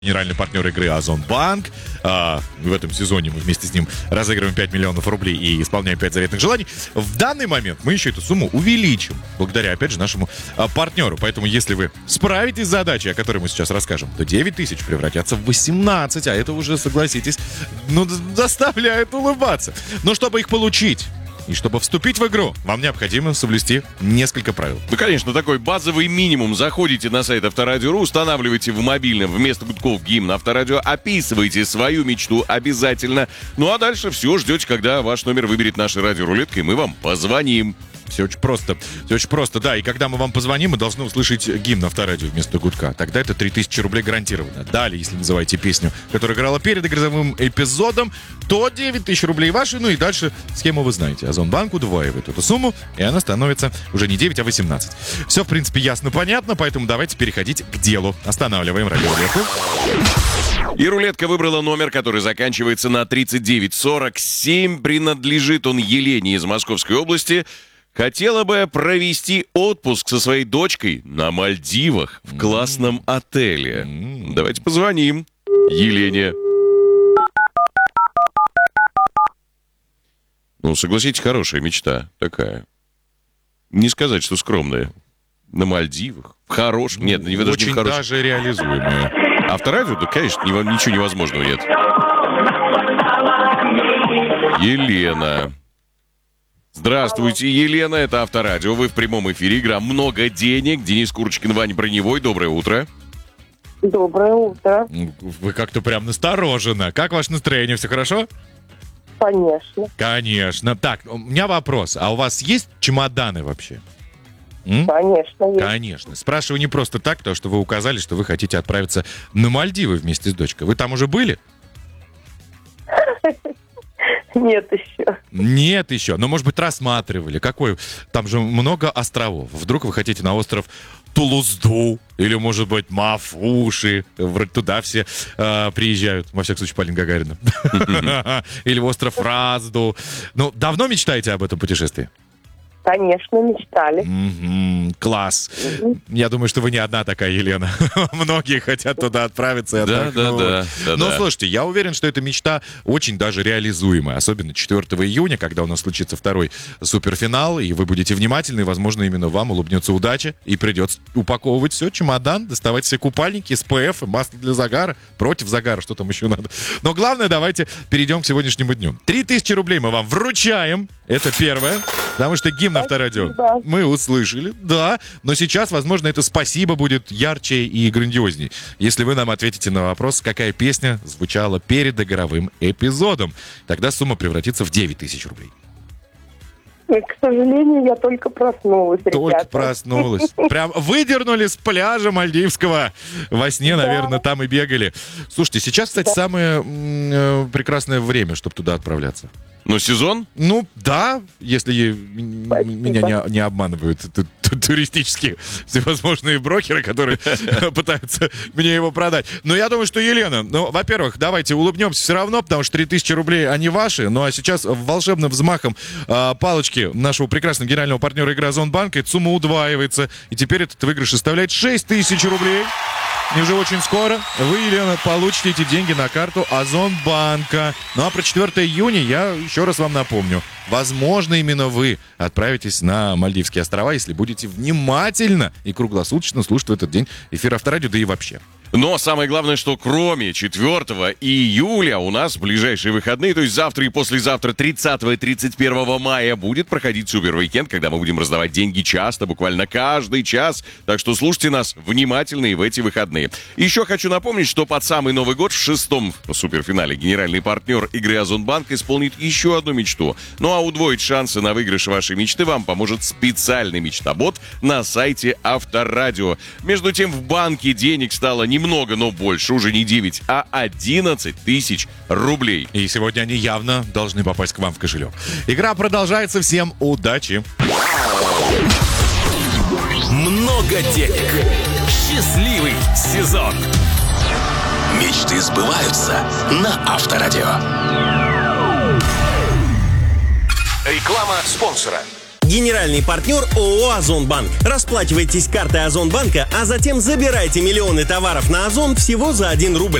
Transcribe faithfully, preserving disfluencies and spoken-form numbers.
Генеральный партнер игры Озонбанк. А, в этом сезоне мы вместе с ним разыгрываем пять миллионов рублей и исполняем пять заветных желаний. В данный момент мы еще эту сумму увеличим, благодаря, опять же, нашему а, партнеру. Поэтому, если вы справитесь с задачей, о которой мы сейчас расскажем, то девять тысяч превратятся в восемнадцать, а это уже, согласитесь, ну, заставляет улыбаться. Но чтобы их получить и чтобы вступить в игру, вам необходимо соблюсти несколько правил. Ну, конечно, такой базовый минимум. Заходите на сайт Авторадио.ру, устанавливайте в мобильном вместо гудков гимн Авторадио, описывайте свою мечту обязательно. Ну а дальше все, ждете, когда ваш номер выберет наша радиорулетка, и мы вам позвоним. Все очень просто. Все очень просто, да. И когда мы вам позвоним, мы должны услышать гимн Авторадио вместо гудка. Тогда это три тысячи рублей гарантированно. Далее, если называете песню, которая играла перед игровым эпизодом, то девять тысяч рублей ваши. Ну и дальше схему вы знаете. Озонбанк удваивает эту сумму, и она становится уже не девять, а восемнадцать. Все, в принципе, ясно, понятно, поэтому давайте переходить к делу. Останавливаем радиорулетку. И рулетка выбрала номер, который заканчивается на тридцать девять сорок семь. Принадлежит он Елене из Московской области. Хотела бы провести отпуск со своей дочкой на Мальдивах в классном отеле. Давайте позвоним Елене. Ну, согласитесь, хорошая мечта такая. Не сказать, что скромная. На Мальдивах. В хорошем. Нет, не, даже очень не в хорошем. даже реализуемая. Авторадио? Да, конечно, ничего невозможного нет. Елена. Здравствуйте, Елена, это Авторадио. Вы в прямом эфире. Игра «Много денег». Денис Курочкин, Ваня Броневой. Доброе утро. Доброе утро. Вы как-то прям настороженно. Как ваше настроение? Все хорошо? Конечно. Конечно. Так, у меня вопрос. А у вас есть чемоданы вообще? М? Конечно, есть. Конечно. Спрашиваю не просто так, потому что вы указали, что вы хотите отправиться на Мальдивы вместе с дочкой. Вы там уже были? Нет еще. Нет еще. Но, может быть, рассматривали. Какой? Там же много островов. Вдруг вы хотите на остров Тулузду или, может быть, Мафуши. Вроде туда все э, приезжают. Во всяком случае, Полина Гагарина. Или в остров Разду. Ну, давно мечтаете об этом путешествии? Конечно, мечтали. Mm-hmm, класс. Mm-hmm. Я думаю, что вы не одна такая, Елена. Многие хотят туда отправиться и да, да, да, да, Но да. слушайте, я уверен, что эта мечта очень даже реализуемая. Особенно четвёртого июня, когда у нас случится второй суперфинал, и вы будете внимательны, и, возможно, именно вам улыбнется удача, и придется упаковывать все, чемодан, доставать все купальники, эс пэ эф, масло для загара, против загара, что там еще надо. Но главное, давайте перейдем к сегодняшнему дню. три тысячи рублей мы вам вручаем. Это первое. Потому что гимн Авторадио мы услышали, да, но сейчас, возможно, это спасибо будет ярче и грандиозней, если вы нам ответите на вопрос, какая песня звучала перед игровым эпизодом. Тогда сумма превратится в девять тысяч рублей. К сожалению, я только проснулась, Только ребята. проснулась. Прям выдернули с пляжа Мальдивского. Во сне, да, наверное, там и бегали. Слушайте, сейчас, кстати, да. самое м- прекрасное время, чтобы туда отправляться. Ну, сезон? Ну, да, если Спасибо. меня не, не обманывают т- т- туристические всевозможные брокеры, которые пытаются мне его продать. Но я думаю, что, Елена, ну, во-первых, давайте улыбнемся все равно, потому что три тысячи рублей, они ваши. Ну, а сейчас волшебным взмахом э, палочки нашего прекрасного генерального партнера игры Озонбанка эта сумма удваивается. И теперь этот выигрыш составляет шесть тысяч рублей. И уже очень скоро вы, Елена, получите эти деньги на карту Озонбанка. Ну а про четвёртого июня я еще раз вам напомню. Возможно, именно вы отправитесь на Мальдивские острова, если будете внимательно и круглосуточно слушать в этот день эфир Авторадио, да и вообще. Но самое главное, что кроме четвёртого июля у нас в ближайшие выходные, то есть завтра и послезавтра, тридцатого и тридцать первого мая, будет проходить супер-уикенд, когда мы будем раздавать деньги часто, буквально каждый час. Так что слушайте нас внимательно и в эти выходные. Еще хочу напомнить, что под самый Новый год в шестом суперфинале генеральный партнер игры Озонбанк исполнит еще одну мечту. Ну а удвоить шансы на выигрыш вашей мечты вам поможет специальный мечтобот на сайте Авторадио. Между тем, в банке денег стало не Немного, но больше, уже не девять, а одиннадцать тысяч рублей. И сегодня они явно должны попасть к вам в кошелек. Игра продолжается. Всем удачи! Много денег. Счастливый сезон. Мечты сбываются на Авторадио. Реклама спонсора. Генеральный партнер ООО «Озонбанк». Расплачивайтесь картой Озонбанка, а затем забирайте миллионы товаров на Озон всего за один рубль.